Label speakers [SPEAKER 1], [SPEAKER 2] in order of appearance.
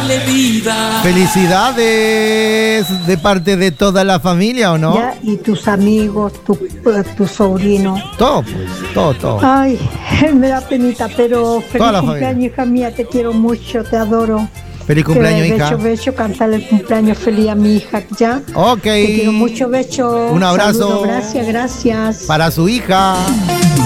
[SPEAKER 1] darle vida.
[SPEAKER 2] Felicidades de parte de toda la familia, ¿o no?
[SPEAKER 3] Ya, y tus amigos, tu sobrino.
[SPEAKER 2] Todo, pues, todo.
[SPEAKER 3] Ay, me da penita, pero feliz
[SPEAKER 2] Toda la
[SPEAKER 3] cumpleaños, hija mía, te quiero mucho, te adoro.
[SPEAKER 2] Feliz cumpleaños, hija.
[SPEAKER 3] Becho, cantarle el cumpleaños feliz a mi hija, ¿ya?
[SPEAKER 2] Ok.
[SPEAKER 3] Te quiero mucho, Becho.
[SPEAKER 2] Un abrazo.
[SPEAKER 3] Saludo, gracias.
[SPEAKER 2] Para su hija.